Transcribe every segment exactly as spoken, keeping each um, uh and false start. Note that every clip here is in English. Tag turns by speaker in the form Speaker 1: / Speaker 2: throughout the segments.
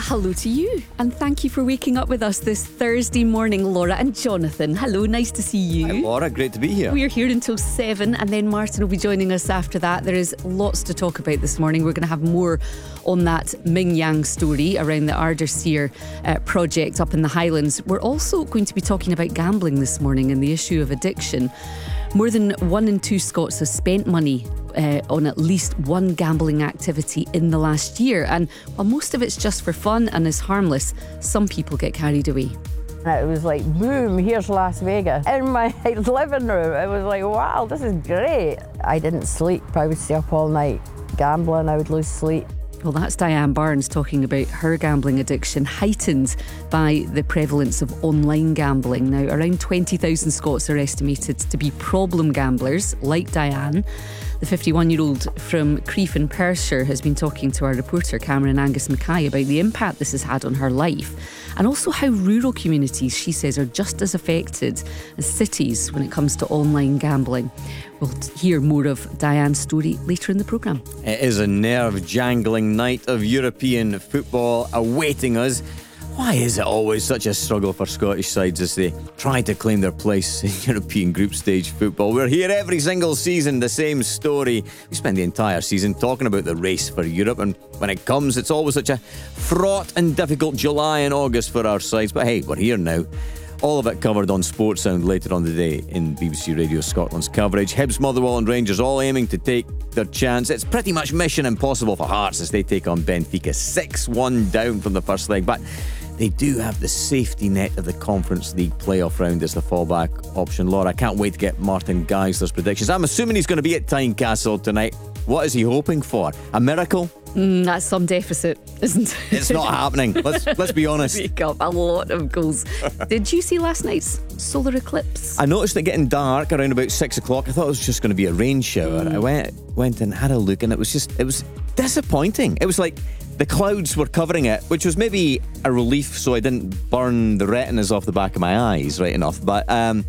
Speaker 1: hello to you, and thank you for waking up with us this Thursday morning. Laura and Jonathan, hello, nice to see you.
Speaker 2: Hi Laura, great to be here.
Speaker 1: We're here until seven, and then Martin will be joining us after that. There is lots to talk about this morning. We're going to have more on that Ming Yang story around the Ardersier uh, project up in the Highlands. We're also going to be talking about gambling this morning and the issue of addiction. More than one in two Scots have spent money uh, on at least one gambling activity in the last year. And while most of it's just for fun and is harmless, some people get carried away.
Speaker 3: It was like, boom, here's Las Vegas. In my living room, it was like, wow, this is great. I didn't sleep. I would stay up all night gambling. I would lose sleep.
Speaker 1: Well, that's Diane Barnes talking about her gambling addiction heightened by the prevalence of online gambling. Now, around twenty thousand Scots are estimated to be problem gamblers, like Diane. The fifty-one-year-old from Crieff in Perthshire has been talking to our reporter Cameron Angus Mackay about the impact this has had on her life, and also how rural communities, she says, are just as affected as cities when it comes to online gambling. We'll hear more of Diane's story later in the programme.
Speaker 2: It is a nerve-jangling night of European football awaiting us. Why is it always such a struggle for Scottish sides as they try to claim their place in European group stage football? We're here every single season, the same story. We spend the entire season talking about the race for Europe, and when it comes, it's always such a fraught and difficult July and August for our sides. But hey, we're here now. All of it covered on Sports Sound later on the day in B B C Radio Scotland's coverage. Hibs, Motherwell and Rangers all aiming to take their chance. It's pretty much mission impossible for Hearts as they take on Benfica. six one down from the first leg, but they do have the safety net of the Conference League playoff round as the fallback option. Laura, I can't wait to get Martin Geisler's predictions. I'm assuming he's going to be at Tynecastle tonight. What is he hoping for? A miracle?
Speaker 1: Mm, that's some deficit, isn't it?
Speaker 2: It's not happening. Let's let's be honest.
Speaker 1: Wake up, a lot of goals. Did you see last night's solar eclipse?
Speaker 2: I noticed it getting dark around about six o'clock. I thought it was just going to be a rain shower. Mm. I went went and had a look, and it was just it was disappointing. It was like the clouds were covering it, which was maybe a relief, so I didn't burn the retinas off the back of my eyes right enough. But um,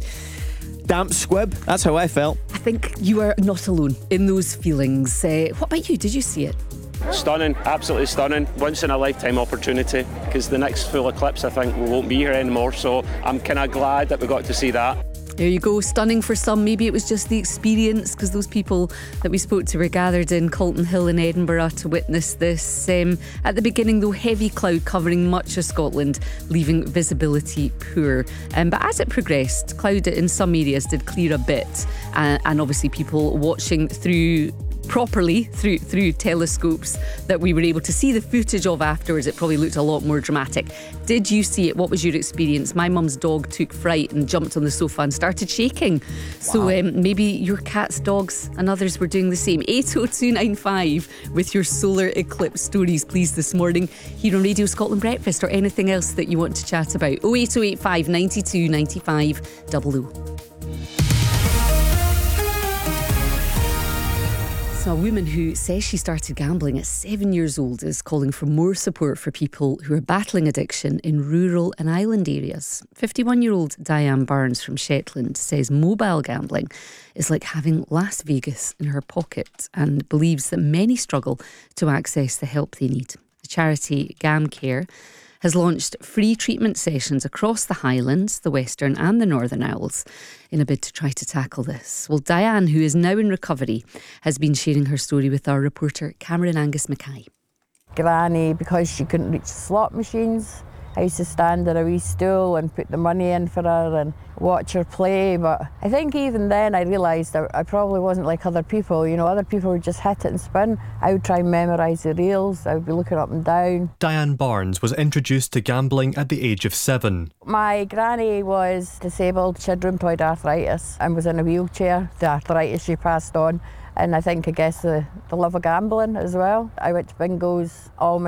Speaker 2: damp squib, that's how I felt.
Speaker 1: I think you are not alone in those feelings. Uh, what about you? Did you see it?
Speaker 4: Stunning, absolutely stunning. Once in a lifetime opportunity, because the next full eclipse, I think, we won't be here anymore. So I'm kind of glad that we got to see that.
Speaker 1: There you go, stunning for some. Maybe it was just the experience, because those people that we spoke to were gathered in Calton Hill in Edinburgh to witness this. Um, at the beginning, though, heavy cloud covering much of Scotland, leaving visibility poor. Um, but as it progressed, cloud in some areas did clear a bit, uh, and obviously people watching through properly through through telescopes that we were able to see the footage of afterwards. It probably looked a lot more dramatic. Did you see it? What was your experience? My mum's dog took fright and jumped on the sofa and started shaking. Wow. So um, maybe your cat's dogs and others were doing the same. eight oh two nine five with your solar eclipse stories, please, this morning here on Radio Scotland Breakfast, or anything else that you want to chat about. oh eight oh eight five nine two nine five double oh. So a woman who says she started gambling at seven years old is calling for more support for people who are battling addiction in rural and island areas. fifty-one-year-old Diane Barnes from Shetland says mobile gambling is like having Las Vegas in her pocket, and believes that many struggle to access the help they need. The charity GamCare has launched free treatment sessions across the Highlands, the Western and the Northern Isles in a bid to try to tackle this. Well, Diane, who is now in recovery, has been sharing her story with our reporter Cameron Angus Mackay.
Speaker 3: Granny, because she couldn't reach the slot machines, I used to stand on a wee stool and put the money in for her and watch her play. But I think even then I realised that I probably wasn't like other people. You know, other people would just hit it and spin. I would try and memorise the reels. I would be looking up and down.
Speaker 5: Diane Barnes was introduced to gambling at the age of seven.
Speaker 3: My granny was disabled. She had rheumatoid arthritis and was in a wheelchair. The arthritis she passed on. And I think, I guess, the, the love of gambling as well. I went to bingos all my